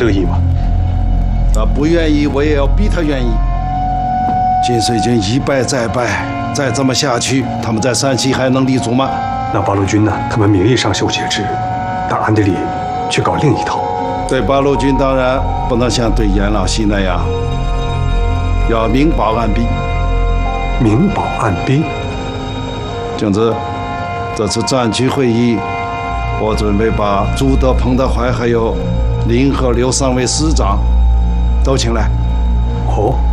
乐意吗？ 他不愿意，我也要逼他愿意。金水军一败再败，再这么下去，他们在山西还能立足吗？ 那八路军呢？他们名义上修节制，但暗地里却搞另一套。 对八路军当然不能像对阎老西那样，要明保暗逼。 明保暗逼。 景之，这次战区会议，我准备把朱德、彭德怀还有林和刘3位师长都请来。 哦。